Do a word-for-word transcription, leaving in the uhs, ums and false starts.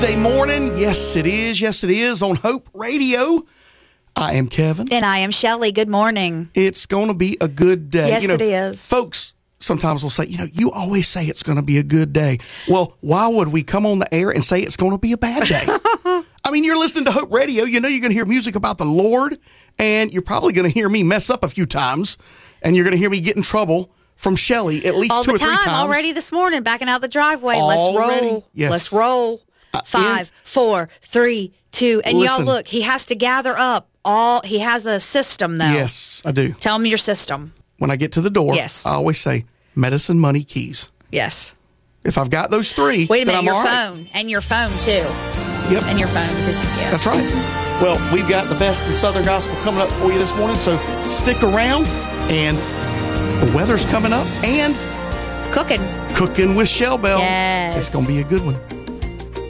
Thursday morning. Yes, it is. Yes, it is on Hope Radio. I am Kevin. And I am Shelley. Good morning. It's going to be a good day. Yes, you know, it is. Folks sometimes will say, you know, you always say it's going to be a good day. Well, why would we come on the air and say it's going to be a bad day? I mean, you're listening to Hope Radio. You know you're going to hear music about the Lord, and you're probably going to hear me mess up a few times, and you're going to hear me get in trouble from Shelley at least All two the or three time, times. already this morning, backing out the driveway. Already? Let's roll. Yes. Let's roll. Uh, Five, in- four, three, two. And Listen. y'all look, he has to gather up all, he has a system though. Yes, I do. Tell me your system. When I get to the door, Yes. I always say medicine, money, keys. Yes. If I've got those three, Wait a then minute, I'm your all right. phone. And your phone too. Yep. And your phone. Because, yeah. That's right. Well, we've got the best in Southern Gospel coming up for you this morning, so stick around. And the weather's coming up, and Cooking. Cooking with Shell Bell. Yes. It's going to be a good one.